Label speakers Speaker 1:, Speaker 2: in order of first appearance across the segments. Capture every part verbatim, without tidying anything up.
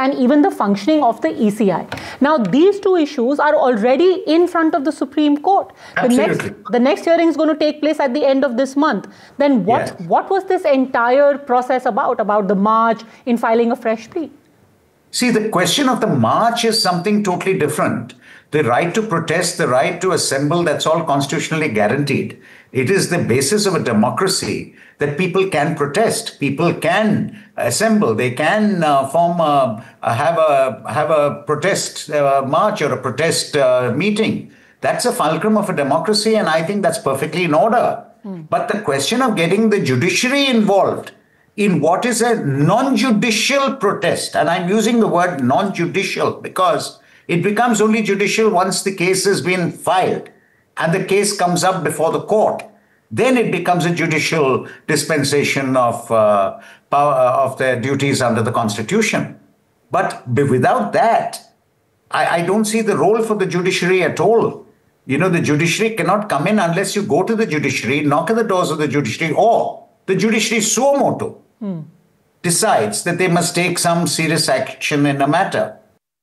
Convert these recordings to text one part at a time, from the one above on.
Speaker 1: and even the functioning of the E C I. Now, these two issues are already in front of the Supreme Court.
Speaker 2: Absolutely.
Speaker 1: The next, the next hearing is going to take place at the end of this month. Then what,
Speaker 2: yes.
Speaker 1: what was this entire process about, about the march in filing a fresh plea?
Speaker 2: See, the question of the march is something totally different. The right to protest, the right to assemble, that's all constitutionally guaranteed. It is the basis of a democracy that people can protest. People can assemble. They can uh, form a, have a have a protest uh, march or a protest uh, meeting. That's a fulcrum of a democracy, and I think that's perfectly in order. Mm. But the question of getting the judiciary involved in what is a non-judicial protest, and I'm using the word non-judicial because it becomes only judicial once the case has been filed and the case comes up before the court. Then it becomes a judicial dispensation of uh, power of their duties under the Constitution. But without that, I, I don't see the role for the judiciary at all. You know, the judiciary cannot come in unless you go to the judiciary, knock at the doors of the judiciary, or the judiciary suo motu hmm. decides that they must take some serious action in a matter.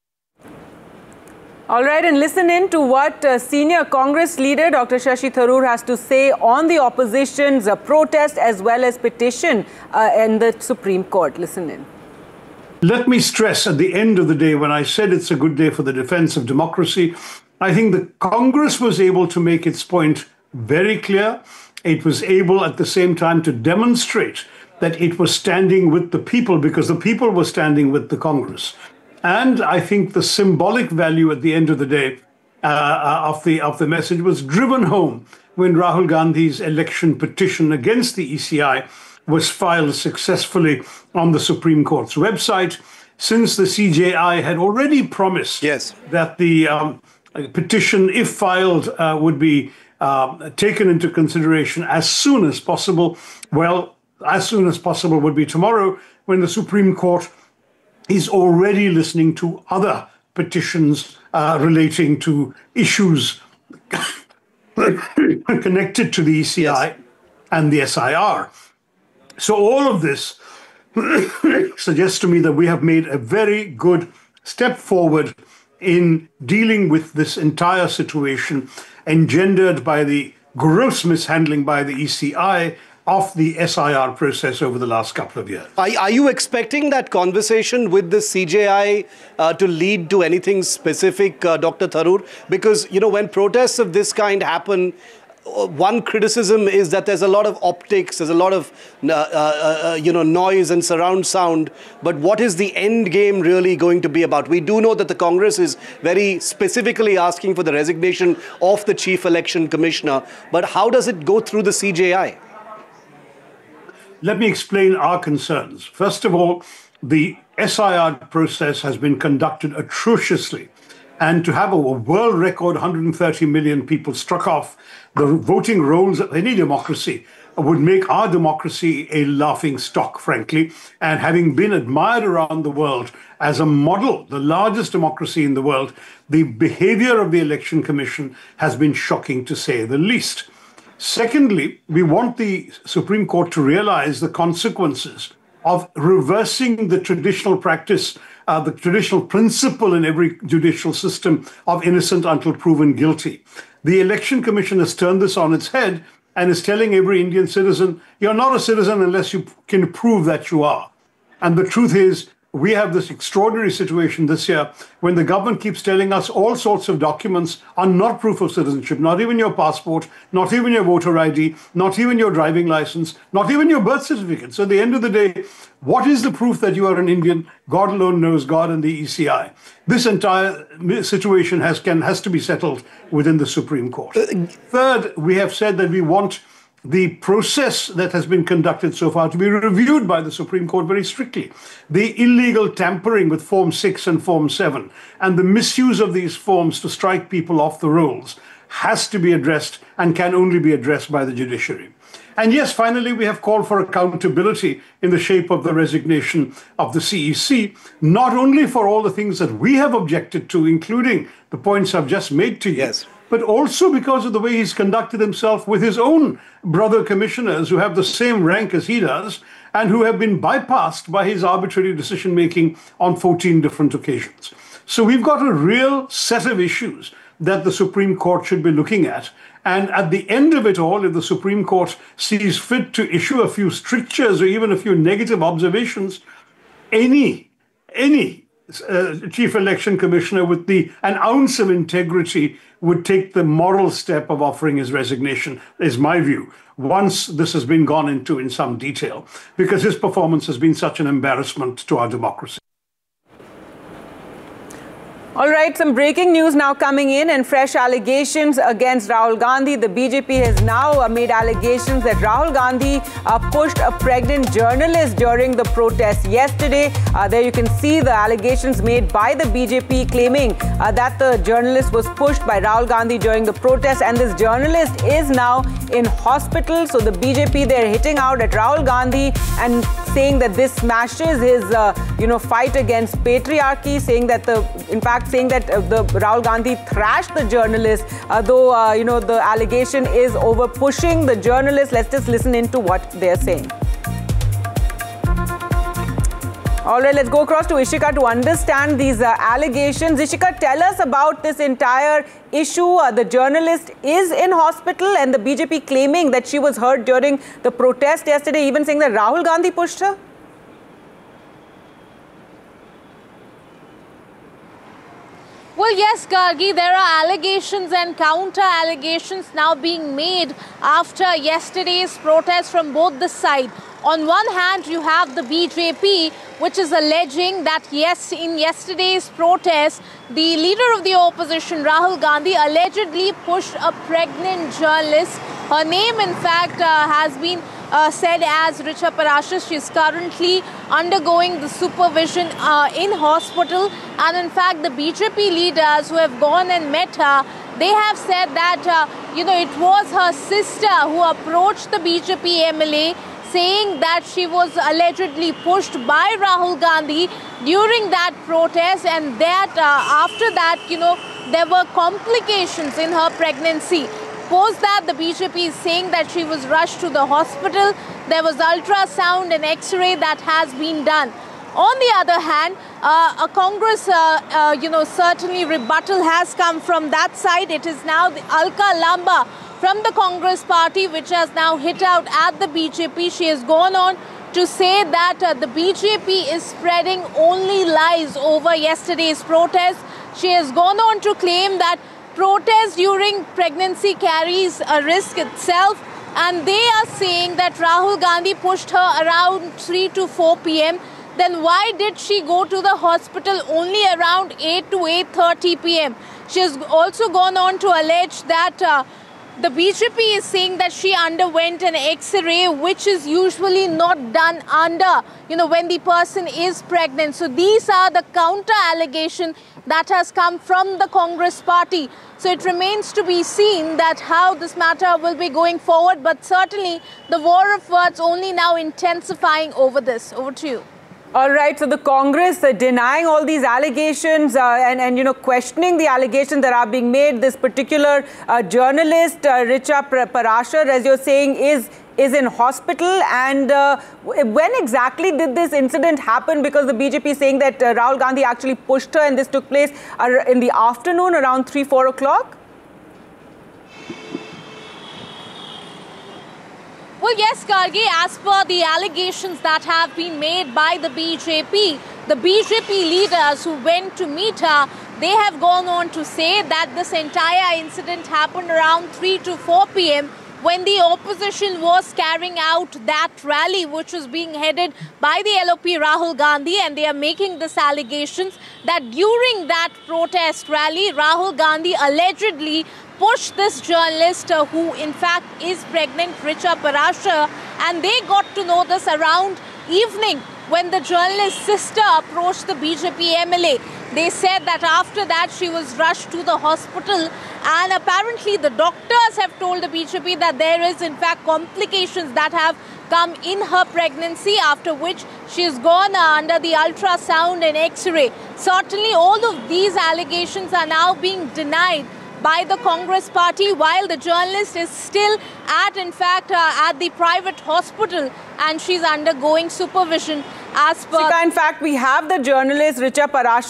Speaker 3: All right, and listen in to what uh, senior Congress leader Doctor Shashi Tharoor has to say on the opposition's uh, protest as well as petition uh, in the Supreme Court. Listen in.
Speaker 4: Let me stress at the end of the day, when I said it's a good day for the defense of democracy, I think the Congress was able to make its point very clear. It was able at the same time to demonstrate that it was standing with the people because the people were standing with the Congress. And I think the symbolic value at the end of the day uh, of the of the message was driven home when Rahul Gandhi's election petition against the E C I was filed successfully on the Supreme Court's website, since the C J I had already promised
Speaker 5: yes.
Speaker 4: that the um, petition, if filed, uh, would be uh, taken into consideration as soon as possible. Well, as soon as possible would be tomorrow, when the Supreme Court is already listening to other petitions uh, relating to issues connected to the E C I yes. and the S I R. So all of this suggests to me that we have made a very good step forward in dealing with this entire situation engendered by the gross mishandling by the E C I of the S I R process over the last couple of years.
Speaker 5: Are, are you expecting that conversation with the C J I uh, to lead to anything specific, uh, Doctor Tharoor? Because, you know, when protests of this kind happen, uh, one criticism is that there's a lot of optics, there's a lot of, uh, uh, uh, you know, noise and surround sound. But what is the end game really going to be about? We do know that the Congress is very specifically asking for the resignation of the Chief Election Commissioner. But how does it go through the C J I?
Speaker 4: Let me explain our concerns. First of all, the S I R process has been conducted atrociously. And to have a world record one hundred thirty million people struck off the voting rolls of any democracy would make our democracy a laughing stock, frankly. And having been admired around the world as a model, the largest democracy in the world, the behavior of the Election Commission has been shocking, to say the least. Secondly, we want the Supreme Court to realize the consequences of reversing the traditional practice, uh, the traditional principle in every judicial system of innocent until proven guilty. The Election Commission has turned this on its head and is telling every Indian citizen, you're not a citizen unless you can prove that you are. And the truth is, we have this extraordinary situation this year when the government keeps telling us all sorts of documents are not proof of citizenship, not even your passport, not even your voter I D, not even your driving license, not even your birth certificate. So at the end of the day, what is the proof that you are an Indian? God alone knows, God and the E C I. This entire situation has, can, has to be settled within the Supreme Court. Third, we have said that we want the process that has been conducted so far to be reviewed by the Supreme Court very strictly. The illegal tampering with Form six and Form seven and the misuse of these forms to strike people off the rolls has to be addressed and can only be addressed by the judiciary. And yes, finally, we have called for accountability in the shape of the resignation of the C E C, not only for all the things that we have objected to, including the points I've just made to you,
Speaker 5: yes.
Speaker 4: but also because of the way he's conducted himself with his own brother commissioners who have the same rank as he does, and who have been bypassed by his arbitrary decision-making on fourteen different occasions. So we've got a real set of issues that the Supreme Court should be looking at. And at the end of it all, if the Supreme Court sees fit to issue a few strictures or even a few negative observations, any, any uh, chief election commissioner with the an ounce of integrity would take the moral step of offering his resignation, is my view, once this has been gone into in some detail, because his performance has been such an embarrassment to our democracy.
Speaker 3: All right, some breaking news now coming in, and fresh allegations against Rahul Gandhi. The B J P has now made allegations that Rahul Gandhi uh, pushed a pregnant journalist during the protest yesterday. Uh, there you can see the allegations made by the B J P claiming uh, that the journalist was pushed by Rahul Gandhi during the protest, and this journalist is now in hospital. So the B J P, they're hitting out at Rahul Gandhi and saying that this smashes his, uh, you know, fight against patriarchy, saying that the, in fact, saying that uh, the Rahul Gandhi thrashed the journalist, uh, though, uh, you know, the allegation is over pushing the journalist. Let's just listen into what they're saying. All right, let's go across to Ishika to understand these uh, allegations. Ishika, tell us about this entire issue. Uh, the journalist is in hospital and the B J P claiming that she was hurt during the protest yesterday, even saying that Rahul Gandhi pushed her.
Speaker 6: Well, yes, Gargi, there are allegations and counter-allegations now being made after yesterday's protest from both the sides. On one hand, you have the B J P, which is alleging that, yes, in yesterday's protest, the leader of the opposition, Rahul Gandhi, allegedly pushed a pregnant journalist. Her name, in fact, uh, has been uh, said as Richa Parashar. She is currently undergoing the supervision uh, in hospital. And in fact, the B J P leaders who have gone and met her, they have said that, uh, you know, it was her sister who approached the B J P M L A, saying that she was allegedly pushed by Rahul Gandhi during that protest, and that uh, after that, you know, there were complications in her pregnancy. Post that, the B J P is saying that she was rushed to the hospital. There was ultrasound and X-ray that has been done. On the other hand, uh, a Congress, uh, uh, you know, certainly rebuttal has come from that side. It is now the Alka Lamba from the Congress party, which has now hit out at the B J P. She has gone on to say that uh, the B J P is spreading only lies over yesterday's protest. She has gone on to claim that protest during pregnancy carries a risk itself, and they are saying that Rahul Gandhi pushed her around three to four p m Then why did she go to the hospital only around eight to eight thirty p m? She has also gone on to allege that uh, the B J P is saying that she underwent an X-ray, which is usually not done under, you know, when the person is pregnant. So these are the counter-allegation that has come from the Congress party. So it remains to be seen that how this matter will be going forward. But certainly the war of words only now intensifying over this. Over to you.
Speaker 3: All right, so the Congress uh, denying all these allegations uh, and, and, you know, questioning the allegations that are being made. This particular uh, journalist, uh, Richa Parashar, as you're saying, is is in hospital. And uh, when exactly did this incident happen? Because the B J P is saying that uh, Rahul Gandhi actually pushed her, and this took place uh, in the afternoon around three, four o'clock.
Speaker 6: Well, yes, Gargi, as per the allegations that have been made by the B J P, the B J P leaders who went to meet her, they have gone on to say that this entire incident happened around three to four p m when the opposition was carrying out that rally, which was being headed by the L O P Rahul Gandhi, and they are making this allegations that during that protest rally, Rahul Gandhi allegedly pushed this journalist uh, who in fact is pregnant, Richa Parashar, and they got to know this around evening when the journalist's sister approached the B J P M L A. They said that after that she was rushed to the hospital, and apparently the doctors have told the B J P that there is in fact complications that have come in her pregnancy, after which she has gone uh, under the ultrasound and X-ray. Certainly all of these allegations are now being denied by the Congress party, while the journalist is still at, in fact, uh, at the private hospital, and she's undergoing supervision as per...
Speaker 3: Shikha, in fact, we have the journalist Richa Parashar